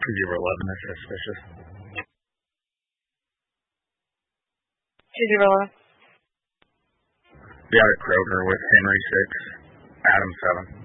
2-11 is suspicious. 2-0. Yeah, Kroger with Henry 6, Adam 7.